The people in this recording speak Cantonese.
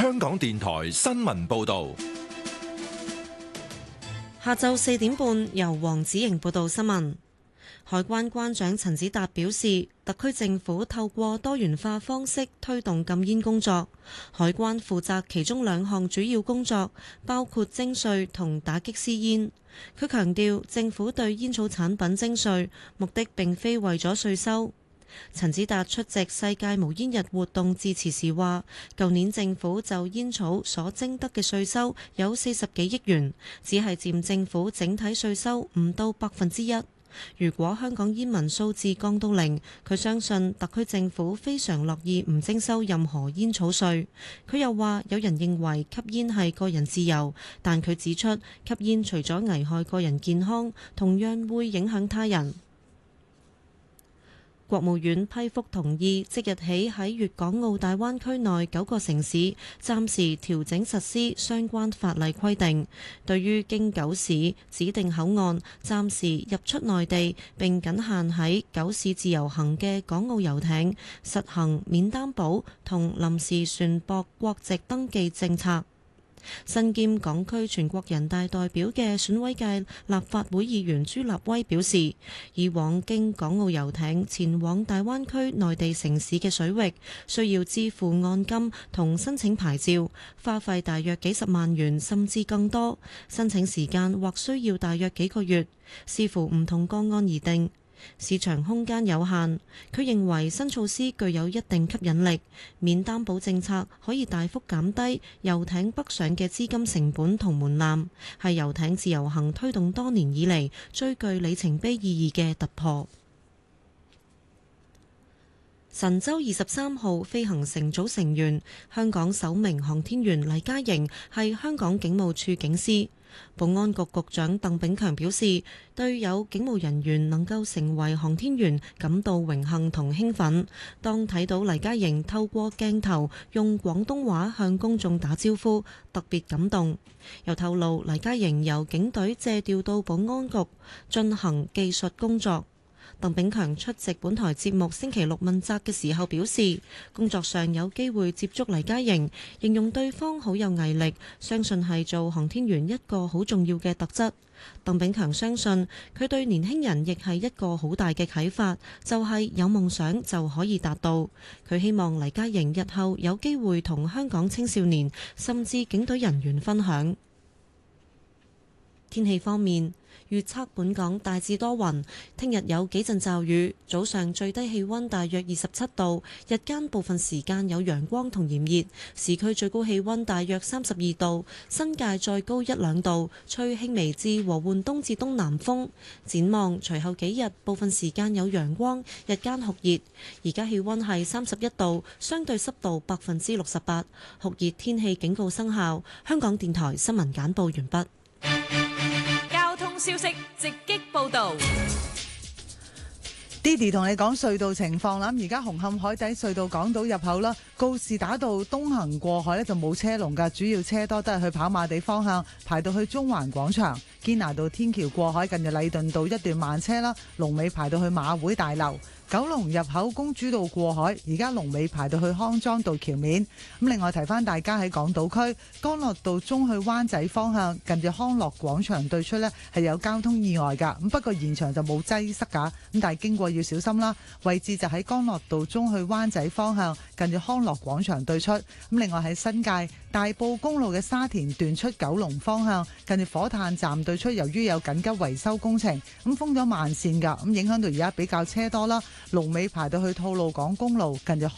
香港電台新聞報道。 下晝4點半，由黃子瑩報道新聞。海關關長陳子達表示，特區政府透過多元化方式推動禁煙工作，海關負責其中2項主要工作，包括徵稅同打擊私煙。佢強調，政府對煙草產品徵稅目的並非為咗稅收。陳子達出席世界無煙日活動致辭時話，舊年政府就煙草所徵得嘅稅收有40幾億元，只係佔政府整體稅收唔到1%。如果香港煙民數字降到0，佢相信特區政府非常樂意唔徵收任何煙草稅。佢又話，有人認為吸煙係個人自由，但佢指出，吸煙除咗危害個人健康，同樣會影響他人。國務院批覆同意，即日起喺粵港澳大灣區內9個城市暫時調整實施相關法例規定，對於經9市指定口岸暫時入出內地並僅限喺9市自由行嘅港澳遊艇，實行免擔保同臨時船舶國籍登記政策。身兼港區全國人大代表嘅選委界立法會議員朱立威表示，以往經港澳遊艇前往大灣區內地城市嘅水域，需要支付按金同申請牌照，花費大約幾十萬元甚至更多，申請時間或需要大約幾個月，視乎唔同個案而定。市場空間有限，佢認為新措施具有一定吸引力，免擔保政策可以大幅減低遊艇北上嘅資金成本同門檻，係遊艇自由行推動多年以嚟最具里程碑意義嘅突破。神舟23號飛行乘組成員、香港首名航天員黎嘉瑩係香港警務處警司。保安局局長鄧炳強表示，對有警務人員能夠成為航天員感到榮幸同興奮。當睇到黎嘉瑩透過鏡頭用廣東話向公眾打招呼，特別感動。又透露黎嘉瑩由警隊借調到保安局進行技術工作。鄧炳強出席本台節目星期六問責嘅時候表示，工作上有機會接觸黎嘉瑩，形容對方好有毅力，相信係做航天員一個好重要嘅特質。鄧炳強相信佢對年輕人亦係一個好大嘅啟發，就係有夢想就可以達到。佢希望黎嘉瑩日後有機會同香港青少年甚至警隊人員分享。天氣方面，預測本港大致多雲，聽日有幾陣驟雨，早上最低氣溫大約27度，日間部分時間有陽光同炎熱，市區最高氣溫大約32度，新界再高1-2度，吹輕微至和緩東至東南風。展望隨後幾日，部分時間有陽光，日間酷熱。而家氣溫係31度，相對濕度68%，酷熱天氣警告生效。香港電台新聞簡報完畢。 消息直擊報道。 Didi 同你講隧道情況啦，而家紅磡海底隧道港島入口啦，告士打道東行過海呢就冇車龍㗎，主要車多都係去跑馬地方向，排到去中環廣場。堅拿道天橋過海近住禮頓道一段慢車啦，龍尾排到去馬會大樓。九龍入口公主道過海，而家龍尾排到去康莊道橋面。咁另外提翻大家喺港島區干諾道中去灣仔方向，近住康樂廣場對出呢係有交通意外㗎。咁不過現場就冇擠塞㗎，咁但係經過要小心啦。位置就喺干諾道中去灣仔方向，近住康樂廣場對出。咁另外喺新界大埔公路嘅沙田段出九龍方向，近住火炭站對出，由於有緊急維修工程，咁封咗慢線㗎，咁影響到而家比較車多啦。龍尾排到去吐露港公路近住